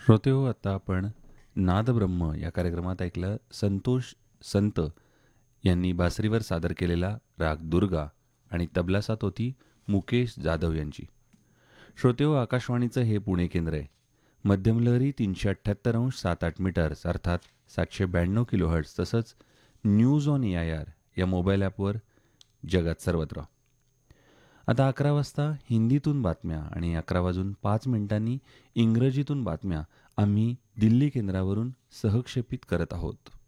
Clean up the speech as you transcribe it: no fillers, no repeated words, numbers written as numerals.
श्रोतेहो, आता आपण नादब्रह्म या कार्यक्रमात ऐकलं संतोष संत यांनी बासरीवर सादर केलेला राग दुर्गा आणि तबला साथ होती मुकेश जाधव यांची. श्रोतेहो, आकाशवाणीचं हे पुणे केंद्र आहे. मध्यमलहरी 378.7 मीटर्स अर्थात 792 किलोहर्ट्ज तसंच न्यूज ऑन AIR या मोबाईल ॲपवर जगात सर्वत्र. आता 11 वाजता हिंदीतून बातम्या आणि 11 वाजून 5 मिनिटांनी इंग्रजीतून बातम्या आम्ही दिल्ली केंद्रावरून सहक्षेपित करत आहोत.